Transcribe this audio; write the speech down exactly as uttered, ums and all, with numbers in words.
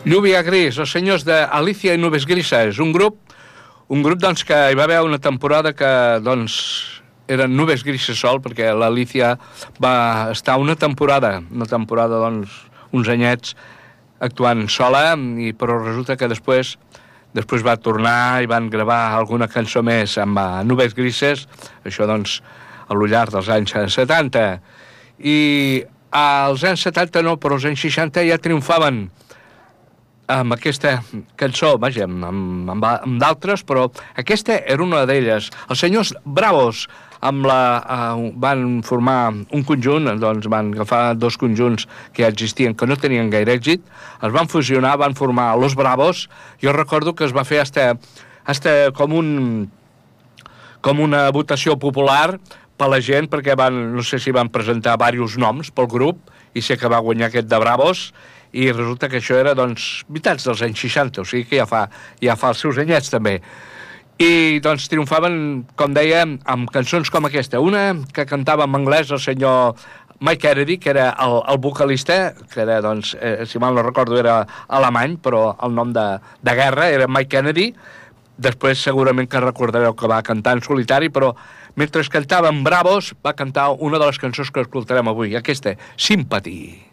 Lluvia Gris, els senyors d'Alicia i Nubes Grises, un grup, un grup doncs, que hi va haver una temporada que doncs, eren Nubes Grises sol, perquè l'Alicia va estar una temporada, una temporada, doncs, uns anyets actuant sola, i, però resulta que després, després va tornar i van gravar alguna cançó més amb uh, Nubes Grises, això doncs a lo llarg dels anys setanta. I als anys setanta no, però als anys seixanta ja triomfaven amb aquesta cançó, vaja, amb, amb, amb d'altres, però aquesta era una d'elles. Els senyors Bravos amb la, uh, van formar un conjunt, doncs van agafar dos conjunts que ja existien, que no tenien gaire èxit, es van fusionar, van formar Los Bravos. Jo recordo que es va fer hasta, hasta com un com una votació popular per la gent, perquè van, no sé si van presentar diversos noms pel grup, i sé que va guanyar aquest de Bravos, i resulta que això era, doncs, mitjans dels anys seixanta, o sigui que ja fa, ja fa els seus anyets, també. I, doncs, triomfaven, com deia, amb cançons com aquesta. Una que cantava en anglès el senyor Mike Kennedy, que era el, el vocalista, que era, doncs, eh, si mal no recordo, era alemany, però el nom de, de guerra era Mike Kennedy. Després segurament que recordareu que va cantar en solitari, però mentre cantava en Bravos va cantar una de les cançons que escoltarem avui, aquesta, Sympathy.